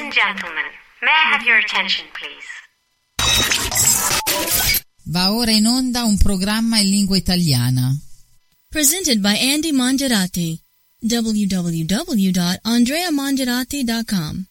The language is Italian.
and gentlemen, may I have your attention, please? Va ora in onda un programma in lingua italiana. Presented by Andy Mongerati. www.andreamongerati.com